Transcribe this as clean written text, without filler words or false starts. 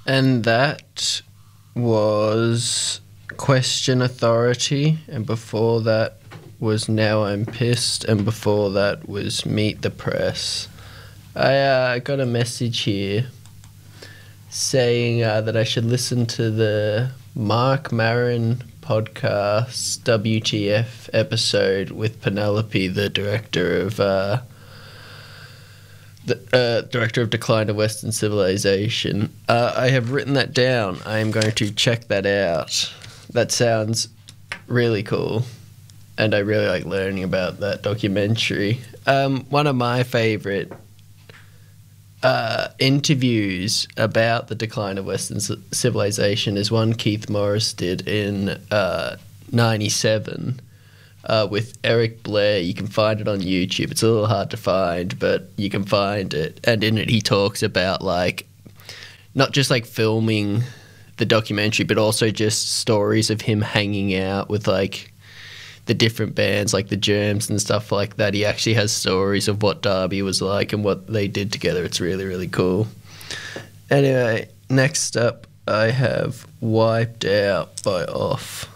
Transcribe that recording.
And that was Question Authority, and before that was Now I'm Pissed, and before that was Meet the Press. I got a message here saying that I should listen to the Mark Maron podcast WTF episode with Penelope, the director of Director of Decline of Western Civilization. I have written that down. I am going to check that out. That sounds really cool, and I really like learning about that documentary. One of my favourite interviews about the decline of Western civilization is one Keith Morris did in 97 with Eric Blair. You can find it on YouTube. It's a little hard to find, but you can find it. And in it he talks about like not just like filming the documentary, but also just stories of him hanging out with like the different bands like the Germs and stuff like that. He actually has stories of what Derby was like and what they did together. It's really, really cool. Anyway, next up I have Wiped Out by Off.